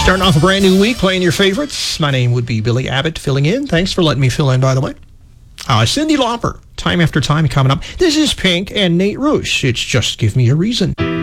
Starting off a brand new week playing your favorites. My name would be Billy Abbott filling in. Thanks for letting me fill in, by the way. Cyndi Lauper, Time After Time coming up. This is Pink and Nate Rush. It's Just Give Me a Reason.